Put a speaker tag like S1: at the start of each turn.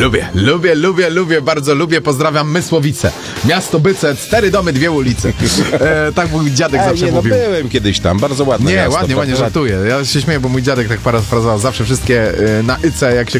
S1: Lubię, bardzo lubię. Pozdrawiam Mysłowice. Miasto Byce, 4 domy, 2 ulice. Tak mój dziadek zawsze
S2: nie,
S1: mówił.
S2: byłem kiedyś tam, bardzo ładne
S1: Nie,
S2: miasto.
S1: ładnie żartuję. Ja się śmieję, bo mój dziadek tak parafrazował zawsze wszystkie na Ice, jak się